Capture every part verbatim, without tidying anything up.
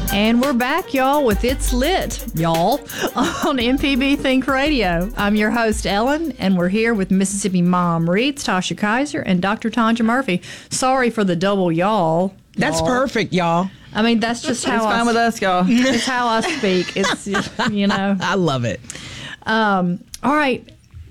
And we're back, y'all, with It's Lit, y'all, on M P B Think Radio. I'm your host, Ellen, and we're here with Mississippi Mom Reads, Tasha Kaiser, and Doctor Tanja Murphy. Sorry for the double y'all. That's y'all. perfect, y'all. I mean, that's just how it's I... fine with us, y'all. It's how I speak. It's, you know. I love it. Um, all right.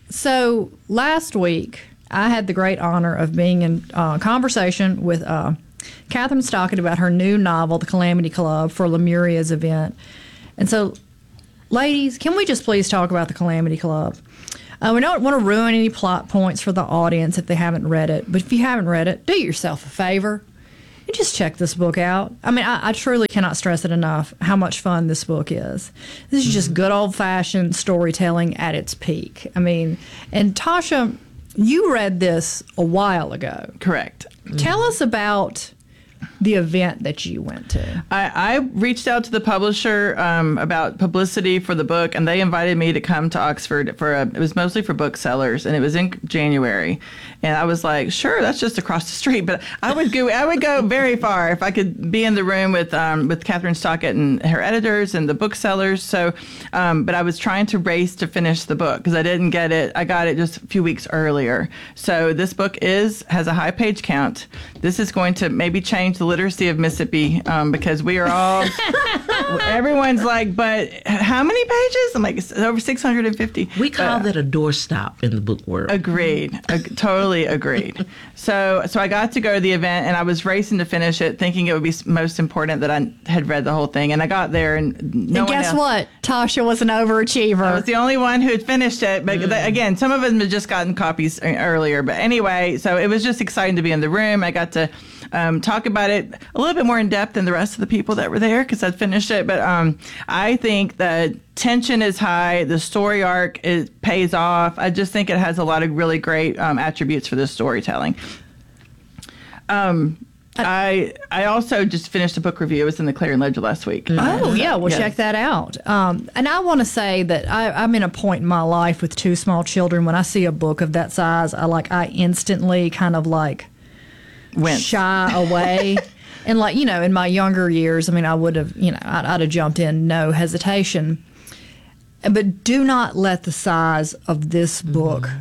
So last week, I had the great honor of being in uh, conversation with... Uh, Catherine Stockett about her new novel, The Calamity Club, for Lemuria's event. And so, ladies, can we just please talk about The Calamity Club? Uh, we don't want to ruin any plot points for the audience if they haven't read it. But if you haven't read it, do yourself a favor and just check this book out. I mean, I, I truly cannot stress it enough how much fun this book is. This is just good old-fashioned storytelling at its peak. I mean, and Tasha, you read this a while ago. Correct. Tell us about the event that you went to. I, I reached out to the publisher um, about publicity for the book, and they invited me to come to Oxford for a, it was mostly for booksellers, and it was in January. And I was like, sure, that's just across the street, but I would go I would go very far if I could be in the room with um, with Catherine Stockett and her editors and the booksellers. So, um, but I was trying to race to finish the book because I didn't get it. I got it just a few weeks earlier. So this book is has a high page count. This is going to maybe change the literacy of Mississippi um, because we are all, everyone's like, but how many pages? I'm like, it's over six hundred fifty. We call but, that a doorstop in the book world. Agreed. Ag- totally agreed. So so I got to go to the event, and I was racing to finish it, thinking it would be most important that I had read the whole thing. And I got there, and no and one guess else. what? Tasha was an overachiever. I was the only one who had finished it. But mm. th- again, some of them had just gotten copies earlier. But anyway, so it was just exciting to be in the room. I got to um, talk about it a little bit more in depth than the rest of the people that were there because I'd finished it. But um, I think the tension is high. The story arc is, pays off. I just think it has a lot of really great um, attributes for this storytelling. Um, I I also just finished a book review. It was in the Clarion Ledger last week. Oh, yeah. Well, yes. check that out. Um, and I want to say that I, I'm in a point in my life with two small children. When I see a book of that size, I like I instantly kind of like Wince. shy away. And like, you know, in my younger years, I mean, I would have, you know, I'd, I'd have jumped in, no hesitation. But do not let the size of this book mm-hmm.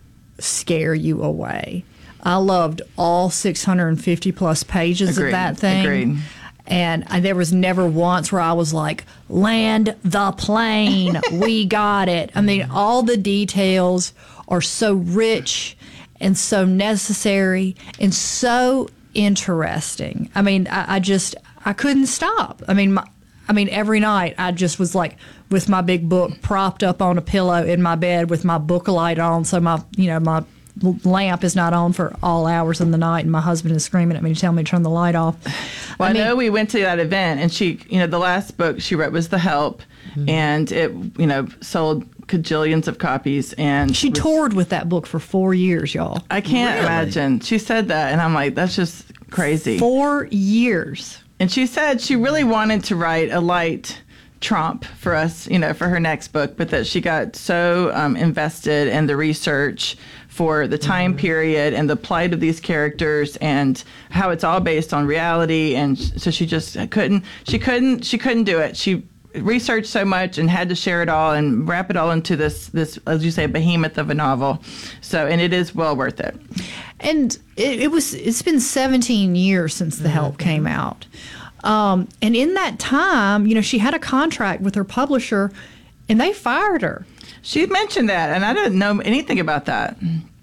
scare you away. I loved all six hundred fifty plus pages Agreed. of that thing. Agreed. And I, there was never once where I was like, land the plane, we got it. I mean, all the details are so rich and so necessary and so interesting. I mean, I, I just, I couldn't stop. I mean, my, I mean, every night I just was like with my big book propped up on a pillow in my bed with my book light on, so my, you know, my lamp is not on for all hours of the night, and my husband is screaming at me to tell me to turn the light off. Well, I, mean, I know we went to that event, and she, you know, the last book she wrote was The Help, mm-hmm. and it, you know, sold cajillions of copies, and she was, toured with that book for four years, y'all. I can't really? imagine. She said that, and I'm like, that's just crazy. Four years. And she said she really wanted to write a light Trump for us, you know, for her next book, but that she got so um, invested in the research for the time mm-hmm. period and the plight of these characters and how it's all based on reality, and so she just couldn't she couldn't she couldn't do it. She researched so much and had to share it all and wrap it all into this this as you say, behemoth of a novel. So, and it is well worth it. And it, it was it's been seventeen years since The mm-hmm. Help came out. Um, and in that time, you know, she had a contract with her publisher, and they fired her. She mentioned that, and I didn't know anything about that.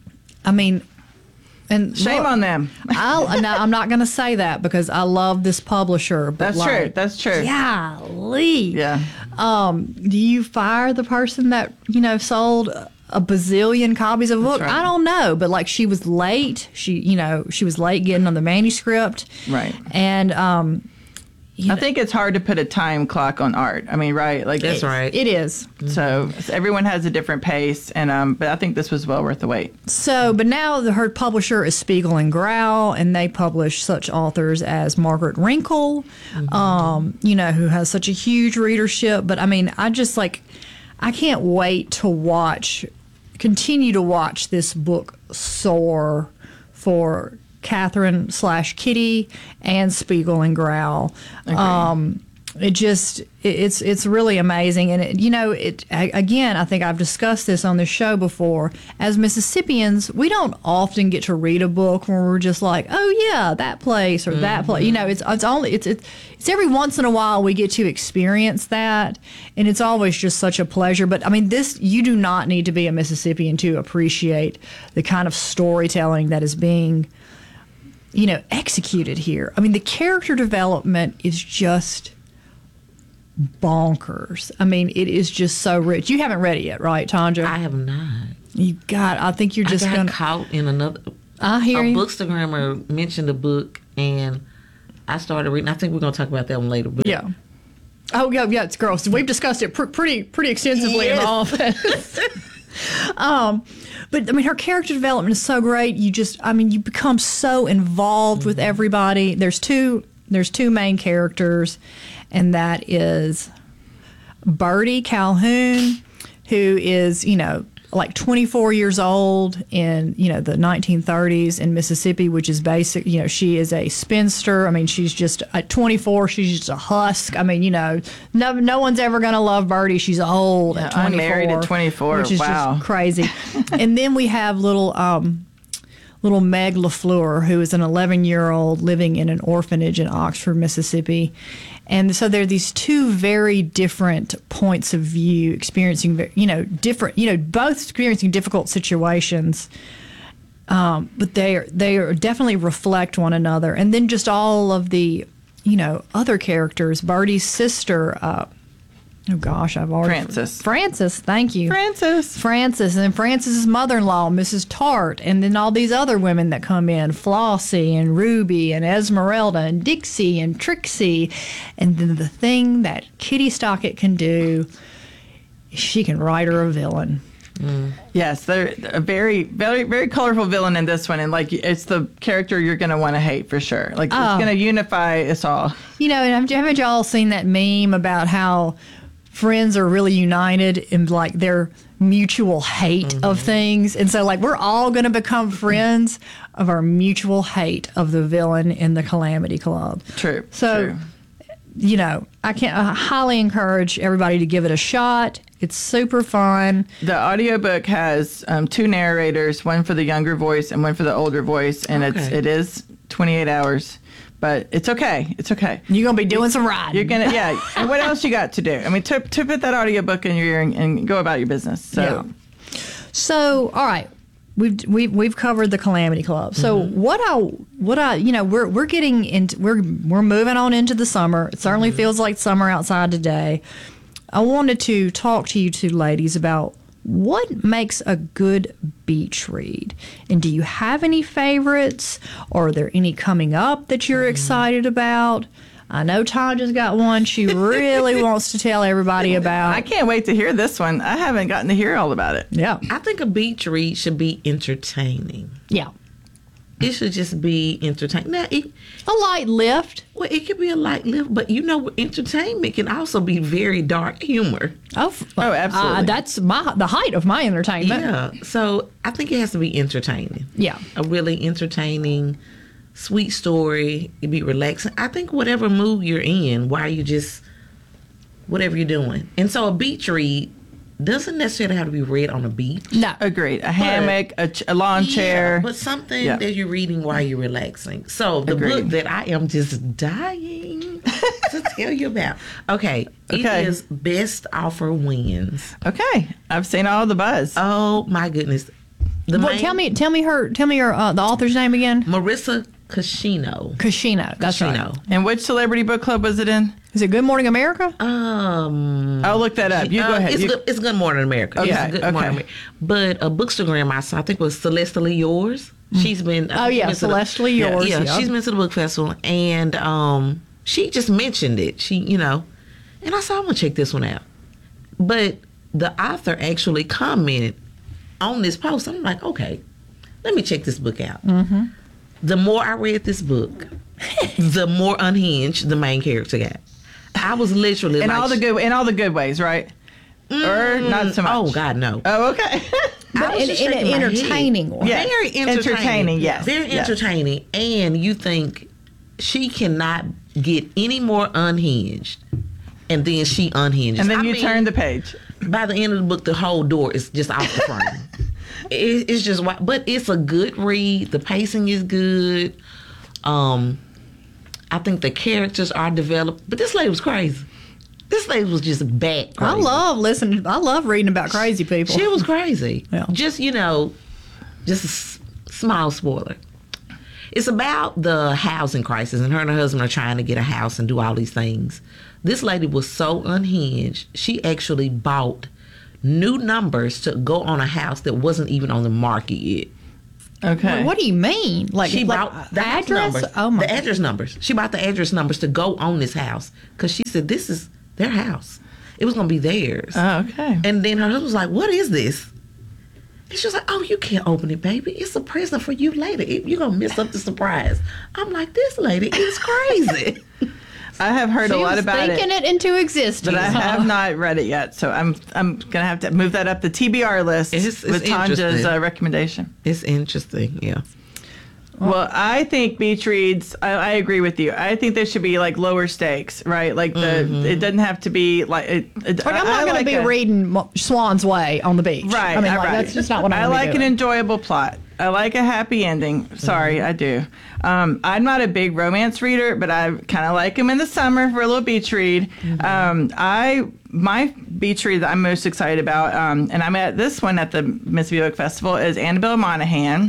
I mean, and shame look, on them. I'll, no, I'm not going to say that because I love this publisher. But That's like, true. That's true. Golly. Yeah. Um, do you fire the person that, you know, sold a bazillion copies of a book? Right. I don't know, but like she was late. She, you know, she was late getting on the manuscript. Right. And um. You I know, think it's hard to put a time clock on art. I mean, right? Like That's right. It is. So, so everyone has a different pace, and um, but I think this was well worth the wait. So, but now the, her publisher is Spiegel and Grau, and they publish such authors as Margaret Wrinkle, mm-hmm. um, you know, who has such a huge readership. But I mean, I just like, I can't wait to watch, continue to watch this book soar for Catherine slash Kitty and Spiegel and Grau. Um, it just it, it's it's really amazing, and it, you know it I, again I think I've discussed this on this show before. As Mississippians, we don't often get to read a book where we're just like, oh yeah, that place or mm-hmm. that place. You know, it's it's only it's, it's it's every once in a while we get to experience that, and it's always just such a pleasure. But I mean, this you do not need to be a Mississippian to appreciate the kind of storytelling that is being, you know, executed here. I mean, the character development is just bonkers. I mean, it is just so rich. You haven't read it yet, right, Tanja? I have not. You got. I think you're just I got gonna caught in another. I hear a you. bookstagrammer mentioned a book, and I started reading. I think we're gonna talk about that one later. But Yeah. Oh yeah, yeah. It's gross. We've discussed it pr- pretty pretty extensively in the Yes. office. um, but I mean, her character development is so great. You just, I mean, you become so involved mm-hmm. with everybody. There's two. There's two main characters, and that is Bertie Calhoun, who is, you know, like twenty-four years old in, you know, the nineteen thirties in Mississippi, which is basic. You know, she is a spinster. I mean, she's just at twenty-four. She's just a husk. I mean, you know, no no one's ever going to love Bertie. She's old Yeah, at twenty-four. I'm married at twenty-four. Which is Wow. just crazy. And then we have little um, little Meg LaFleur, who is an eleven-year-old living in an orphanage in Oxford, Mississippi. And so there are these two very different points of view, experiencing, you know, different, you know, both experiencing difficult situations, um, but they are, they are definitely reflect one another. And then just all of the, you know, other characters, Bertie's sister, uh, oh gosh, I've already... Frances. Frances, thank you. Frances. Frances, and then Frances's mother-in-law, Missus Tart, and then all these other women that come in, Flossie and Ruby and Esmeralda and Dixie and Trixie. And then the thing that Kitty Stockett can do, she can write her a villain. Yes, they're a very, very, very colorful villain in this one, and like it's the character you're going to want to hate for sure. Like Oh. it's going to unify us all. You know, and haven't y'all seen that meme about how friends are really united in like their mutual hate Mm-hmm. of things? And so like we're all going to become friends of our mutual hate of the villain in the Calamity Club. True. So, true. you know, I can I highly encourage everybody to give it a shot. It's super fun. The audiobook has um, two narrators, one for the younger voice and one for the older voice, and it's Okay. it is twenty-eight hours, but it's okay. It's okay. You're going to be doing some riding. You're gonna yeah. And what else you got to do? I mean, to to put that audiobook in your ear and, and go about your business. So Yeah. So, all right, we've we've we've covered the Calamity Club. So what I what I you know we're we're getting into we're we're moving on into the summer. It certainly feels like summer outside today. I wanted to talk to you two ladies about what makes a good beach read, and do you have any favorites, or are there any coming up that you're excited about? I know Tanja's got one she really wants to tell everybody about. I can't wait to hear this one. I haven't gotten to hear all about it. Yeah, I think a beach read should be entertaining. yeah, It should just be entertaining. Now, it, a light lift. well, it could be a light lift, but you know, entertainment can also be very dark humor. Oh, f- Oh, absolutely. Uh, that's my the height of my entertainment. Yeah, so I think it has to be entertaining. Yeah. A really entertaining, sweet story. It'd be relaxing. I think whatever mood you're in, while you just, whatever you're doing. And so a beach read doesn't necessarily have to be read on a beach. No. Agreed. A hammock, a, ch- a lawn chair. Yeah, but something Yeah. that you're reading while you're relaxing. So the Agreed. book that I am just dying to tell you about. Okay, Okay. it is Best Offer Wins. Okay, I've seen all the buzz. Oh my goodness. The Well, main- tell me, tell me her, tell me her, uh, the author's name again. Marissa Kashino. Kashino. That's Kashino. right. And which celebrity book club was it in? Is it Good Morning America? Um, I'll look that up. You go uh, ahead. It's, You- good, it's Good Morning America. Okay, It's Good okay. Morning America. But a bookstagram I saw, I think it was Celestially Yours. She's been. I Oh, think yeah, she's been to the- Celestially yeah, Yours. Yeah, yeah. she's been to the book festival, and um, she just mentioned it. She, you know, and I said, I'm gonna check this one out. But the author actually commented on this post. I'm like, okay, let me check this book out. Mm-hmm. The more I read this book, the more unhinged the main character got. I was literally in like, all the good, in all the good ways, right? Or not so much. oh God, no. Oh, okay. But I was in, just in an shaking my head. entertaining way. Yeah. Very entertaining. Entertaining, yes, Very yes. entertaining. And you think she cannot get any more unhinged. And then she unhinges. And then I you mean, turn the page. By the end of the book, the whole door is just off the frame. it, it's just, wi- but it's a good read. The pacing is good. Um, I think the characters are developed. But this lady was crazy. This lady was just bat crazy. I love listening. I love reading about crazy people. She was crazy. Yeah. Just, you know, just a s- small spoiler. It's about the housing crisis, and her and her husband are trying to get a house and do all these things. This lady was so unhinged, she actually bought new numbers to go on a house that wasn't even on the market yet. Okay. What, what do you mean? Like, She like bought the house address? numbers. Oh my! The address numbers. She bought the address numbers to go on this house because she said this is their house. It was going to be theirs. Oh, okay. And then her husband was like, "What is this?" And she was like, "Oh, you can't open it, baby. It's a present for you later. It- You're going to miss up the surprise." I'm like, this lady is crazy. I have heard She a lot was about thinking it, it into existence. but I huh? have not read it yet. So I'm I'm gonna have to move that up the T B R list It's- it's with Tanja's interesting. uh, recommendation. It's interesting, yeah. Well, I think beach reads. I, I agree with you. I think they should be like lower stakes, right? Like the Mm-hmm. it doesn't have to be like. It, it, Like, I'm I- not I going to like be a- reading Mo- Swan's Way on the beach. Right, I mean, uh, like, right. that's just not what I'm I gonna like be an doing. enjoyable plot. I like a happy ending. Sorry, I do. Um, I'm not a big romance reader, but I kind of like them in the summer for a little beach read. Um, I my beach read that I'm most excited about, um, and I'm at this one at the Mississippi Book Festival, is Annabelle Monaghan.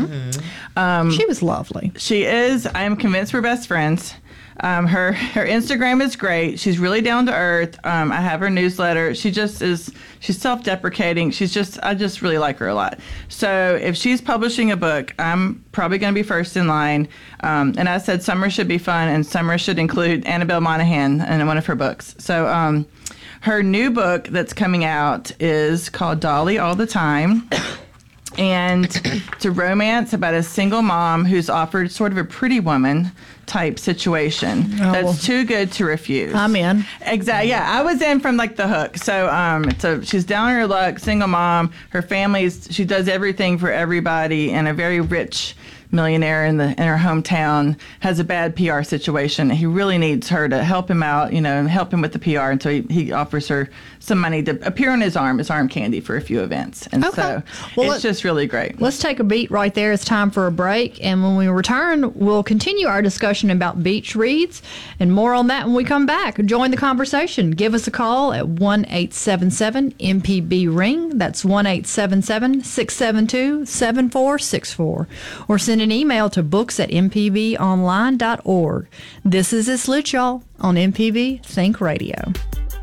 She was lovely. She is. I am convinced we're best friends. Um, her her Instagram is great. She's really down to earth. Um, I have her newsletter. She just is. She's self deprecating. She's just. I just really like her a lot. So if she's publishing a book, I'm probably going to be first in line. Um, and I said summer should be fun, and summer should include Annabelle Monaghan in one of her books. So um, her new book that's coming out is called Dolly All the Time. And it's a romance about a single mom who's offered sort of a Pretty Woman type situation that's too good to refuse. I'm in. Exactly. Yeah, I was in from like the hook. So, um, so she's down on her luck, single mom. Her family's she does everything for everybody, and a very rich millionaire in the in her hometown has a bad P R situation. He really needs her to help him out, you know, and help him with the P R. And so he, he offers her some money to appear on his arm, his arm candy for a few events. And Okay. so Well, it's let- just really great. Let's take a beat right there. It's time for a break. And when we return, we'll continue our discussion about beach reads and more on that when we come back. Join the conversation. Give us a call at one eight seven seven M P B ring. That's one eight seven seven, six seven two, seven four six four. Or send an email to books at m p b online dot org. This is It's Lit, y'all, on M P B Think Radio.